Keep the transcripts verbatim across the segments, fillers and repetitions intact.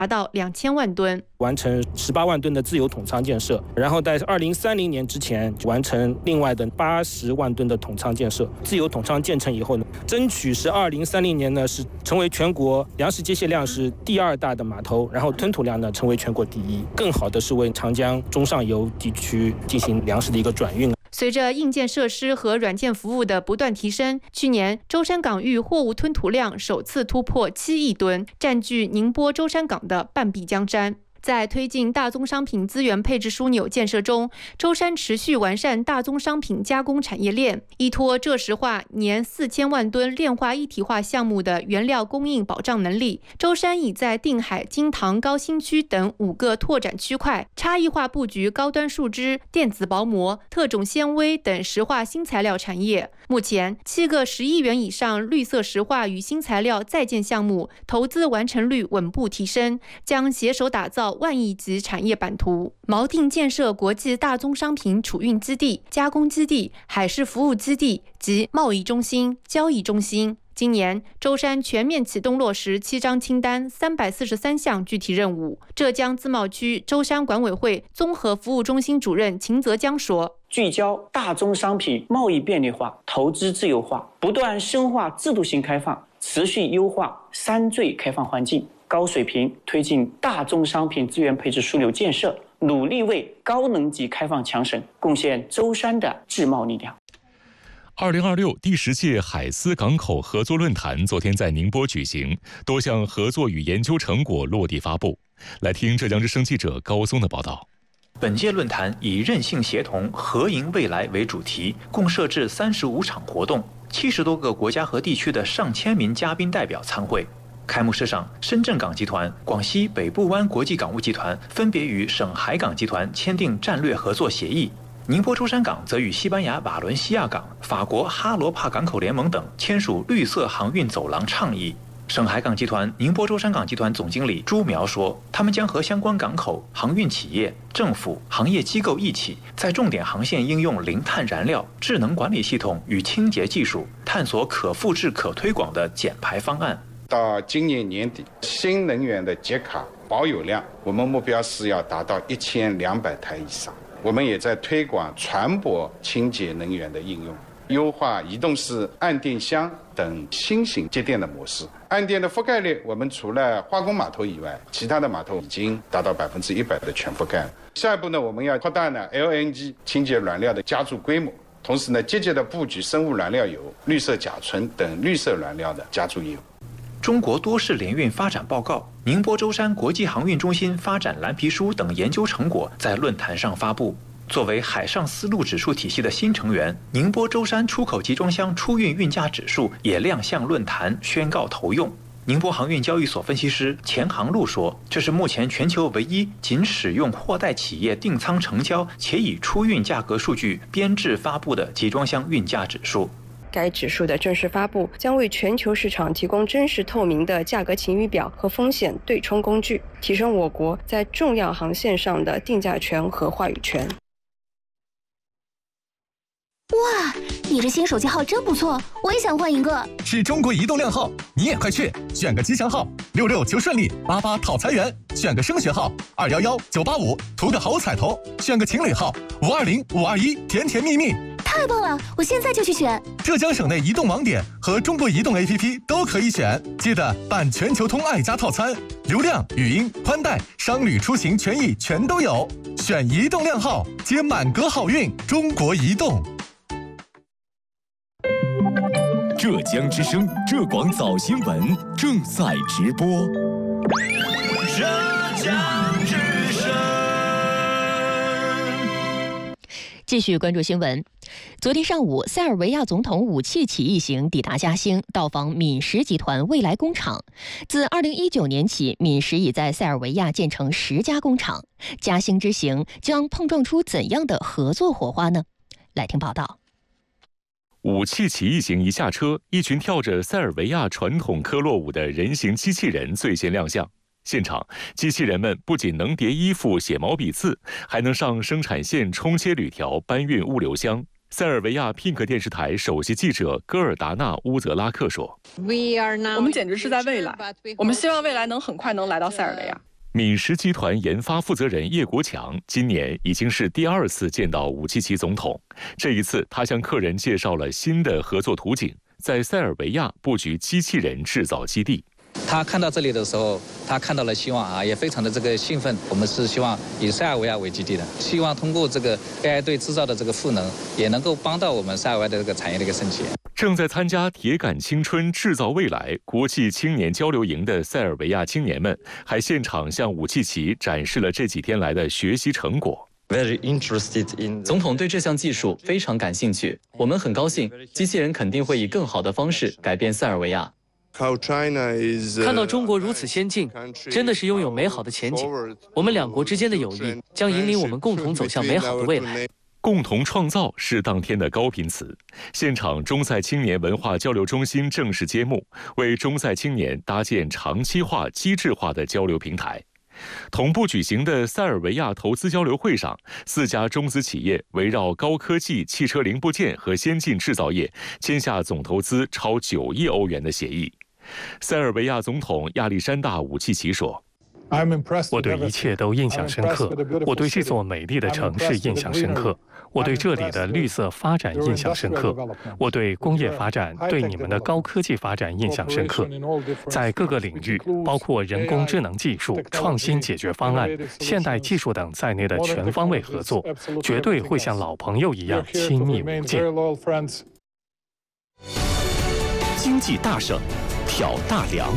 达到两千万吨， 完成十八万吨的自由桶仓建设，然后在二零三零年之前完成另外的八十万吨的桶仓建设。自由桶仓建成以后呢，争取是二零三零年呢是成为全国粮食机械量是第二大的码头，然后吞吐量呢成为全国第一，更好的是为长江中上游地区进行粮食的一个转运。 随着硬件设施和软件服务的不断提升，去年舟山港域货物吞吐量首次突破七亿吨，占据宁波舟山港的半壁江山。在推进大宗商品资源配置枢纽建设中，舟山持续完善大宗商品加工产业链，依托浙石化年四千万吨炼化一体化项目的原料供应保障能力，舟山已在定海、金塘、高新区等五个拓展区块差异化布局高端树脂、电子薄膜、特种纤维等石化新材料产业。目前，七个十亿元以上绿色石化与新材料在建项目投资完成率稳步提升，将携手打造万亿级产业版图。锚定建设国际大宗商品储运基地、加工基地、海事服务基地及贸易中心、交易中心。今年，舟山全面启动落实七张清单三百四十三项具体任务。浙江自贸区舟山管委会综合服务中心主任秦泽江说：“ 聚焦大宗商品贸易便利化、投资自由化，不断深化制度性开放，持续优化三最开放环境，高水平推进大宗商品资源配置枢纽建设，努力为高能级开放强省贡献舟山的制贸力量。” 二零二六第十届海丝港口合作论坛昨天在宁波举行，多项合作与研究成果落地发布。来听浙江之声记者高松的报道。 本届论坛以韧性协同、合赢未来为主题，共设置三十五场活动，七十多个国家和地区的上千名嘉宾代表参会。开幕式上，深圳港集团、广西北部湾国际港务集团分别与省海港集团签订战略合作协议。宁波舟山港则与西班牙瓦伦西亚港、法国哈罗帕港口联盟等签署绿色航运走廊倡议。省海港集团宁波舟山港集团总经理朱苗说，他们将和相关港口、航运企业、政府、行业机构一起，在重点航线应用零碳燃料、智能管理系统与清洁技术，探索可复制、可推广的减排方案。 到今年年底，新能源的节卡保有量，我们目标是要达到一千两百台以上。我们也在推广船舶清洁能源的应用，优化移动式岸电箱等新型接电的模式。岸电的覆盖率，我们除了化工码头以外，其他的码头已经达到百分之一百的全覆盖。下一步呢，我们要扩大呢 L N G 清洁燃料的加注规模，同时呢，积极的布局生物燃料油、绿色甲醇等绿色燃料的加注业务。 中国多式联运发展报告、宁波舟山国际航运中心发展蓝皮书等研究成果在论坛上发布。作为海上丝路指数体系的新成员，宁波舟山出口集装箱出运运价指数也亮相论坛，宣告投用。宁波航运交易所分析师钱航路说，这是目前全球唯一仅使用货代企业订仓成交且以出运价格数据编制发布的集装箱运价指数。 该指数的正式发布将为全球市场提供真实透明的价格晴雨表和风险对冲工具，提升我国在重要航线上的定价权和话语权。 哇，你这新手机号真不错，我也想换一个。 是中国移动靓号，你也快去选个吉祥号，六六求顺利，八八讨财源；选个升学号，二幺幺九八五，图个好彩头；选个情侣号，五二零五二一，甜甜蜜蜜。 太棒了，我现在就去选。 浙江省内移动网点和中国移动 A P P 都可以选，记得办全球通爱家套餐，流量、语音、宽带、商旅出行权益全都有。选移动靓号，接满格好运。中国移动。 浙江之声浙广早新闻正在直播。 浙江之声。 继续关注新闻。昨天上午，塞尔维亚总统武契奇一行抵达嘉兴，到访敏实集团未来工厂。自二零一九年起，敏实已在塞尔维亚建成十家工厂。嘉兴之行将碰撞出怎样的合作火花呢？来听报道。 武契奇一行一下车，一群跳着塞尔维亚传统科洛舞的人形机器人最先亮相。现场，机器人们不仅能叠衣服、写毛笔字，还能上生产线冲切铝条、搬运物流箱。塞尔维亚 Pink 电视台首席记者戈尔达纳·乌泽拉克说：“ 我们简直是在未来，我们希望未来能很快能来到塞尔维亚。” 闽实集团研发负责人叶国强今年已经是第二次见到武契奇总统。这一次，他向客人介绍了新的合作图景，在塞尔维亚布局机器人制造基地。 他看到这里的时候，他看到了希望啊，也非常的这个兴奋。我们是希望以塞尔维亚为基地的，希望通过这个 A I 对制造的这个赋能，也能够帮到我们塞尔维亚的这个产业的一个升级。 正在参加铁杆青春制造未来国际青年交流营的塞尔维亚青年们，还现场向武契奇展示了这几天来的学习成果。 总统对这项技术非常感兴趣，我们很高兴，机器人肯定会以更好的方式改变塞尔维亚。 看到中国如此先进，真的是拥有美好的前景。我们两国之间的友谊将引领我们共同走向美好的未来。 共同创造是当天的高频词。现场中塞青年文化交流中心正式揭幕，为中塞青年搭建长期化、机制化的交流平台。同步举行的塞尔维亚投资交流会上，四家中资企业围绕高科技、汽车零部件和先进制造业签下总投资超九亿欧元的协议。塞尔维亚总统亚历山大·武契奇说：“ 我对一切都印象深刻，我对这座美丽的城市印象深刻，我对这里的绿色发展印象深刻，我对工业发展、对你们的高科技发展印象深刻。在各个领域，包括人工智能技术、创新解决方案、现代技术等在内的全方位合作，绝对会像老朋友一样亲密无间。” 经济大省，挑大梁。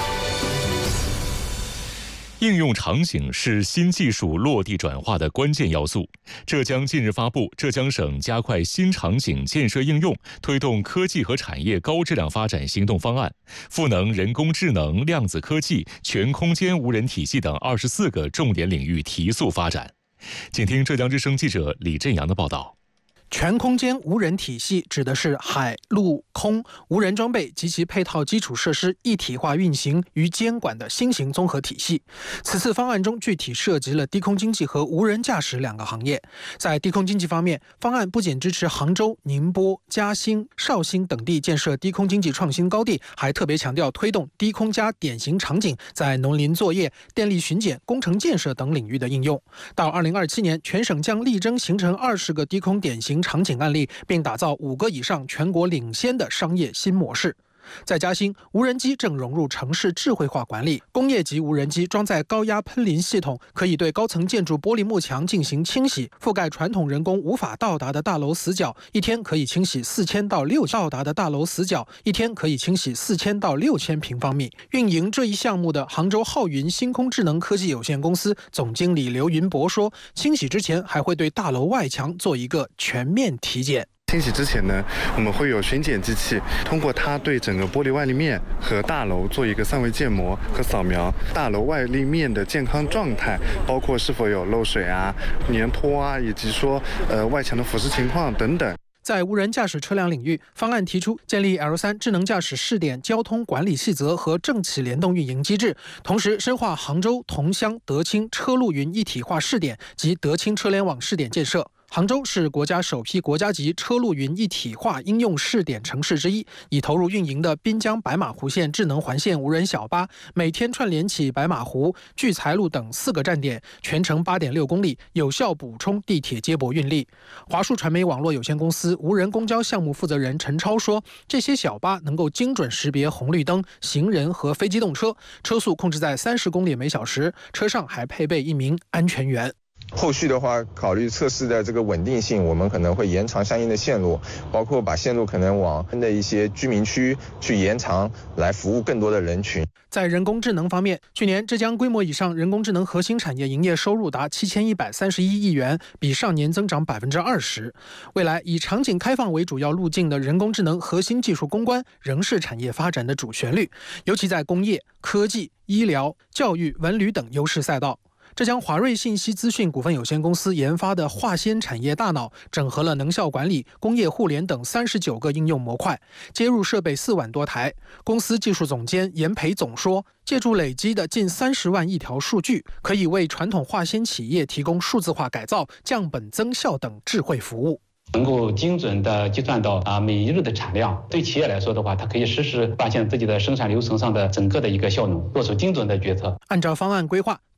应用场景是新技术落地转化的关键要素。浙江近日发布《浙江省加快新场景建设应用，推动科技和产业高质量发展行动方案》，赋能人工智能、量子科技、全空间无人体系等二十四个重点领域提速发展。请听浙江之声记者李振阳的报道。 全空间无人体系指的是海陆空无人装备及其配套基础设施一体化运行与监管的新型综合体系。此次方案中具体涉及了低空经济和无人驾驶两个行业。在低空经济方面，方案不仅支持杭州、宁波、嘉兴、绍兴等地建设低空经济创新高地，还特别强调推动低空加典型场景在农林作业、电力巡检、工程建设等领域的应用。到二零二七年，全省将力争形成二十个低空典型场景案例，并打造五个以上全国领先的商业新模式。在嘉兴，无人机正融入城市智慧化管理，工业级无人机装载高压喷淋系统，可以对高层建筑玻璃幕墙进行清洗，覆盖传统人工无法到达的大楼死角，一天可以清洗四千到六到达的大楼死角，一天可以清洗四千到六千平方米。运营这一项目的杭州浩云星空智能科技有限公司总经理刘云博说，清洗之前还会对大楼外墙做一个全面体检。 清洗之前呢，我们会有巡检机器，通过它对整个玻璃外立面和大楼做一个三维建模和扫描，大楼外立面的健康状态，包括是否有漏水啊、粘脱啊，以及说呃外墙的腐蚀情况等等。在无人驾驶车辆领域，方案提出建立 L 三 智能驾驶试点交通管理细则和政企联动运营机制，同时深化杭州、桐乡、德清车路云一体化试点及德清车联网试点建设。杭州是国家首批国家级车路云一体化应用试点城市之一，已投入运营的滨江白马湖线智能环线无人小巴，每天串联起白马湖、聚财路等四个站点，全程 八点六公里，有效补充地铁接驳运力。华数传媒网络有限公司无人公交项目负责人陈超说，这些小巴能够精准识别红绿灯、行人和非机动车，车速控制在三十公里每小时，车上还配备一名安全员。 后续的话，考虑测试的这个稳定性，我们可能会延长相应的线路，包括把线路可能往的一些居民区去延长，来服务更多的人群。在人工智能方面，去年浙江规模以上人工智能核心产业营业收入达七千一百三十一亿元，比上年增长百分之二十。未来以场景开放为主要路径的人工智能核心技术攻关仍是产业发展的主旋律，尤其在工业、科技、医疗、教育、文旅等优势赛道。浙江华瑞信息资讯股份有限公司研发的化纤产业大脑，整合了能效管理、工业互联等三十九个应用模块，接入设备四万多台。公司技术总监严培总说，借助累积的近三十万亿条数据，可以为传统化纤企业提供数字化改造、降本增效等智慧服务。 能够精准的计算到啊每一日的产量，对企业来说的话，它可以实时发现自己的生产流程上的整个的一个效能，做出精准的决策。 按照方案规划，